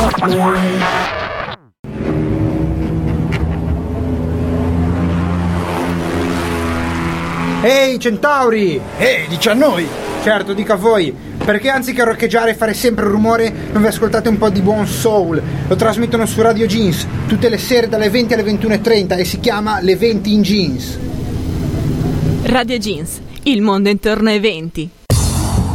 Ehi, centauri! Dici a noi! Certo, dica a voi, perché anziché roccheggiare e fare sempre rumore, non vi ascoltate un po' di buon soul? Lo trasmettono su Radio Jeans, tutte le sere dalle 20 alle 21:30 e si chiama Le 20 in Jeans. Radio Jeans, il mondo intorno ai 20.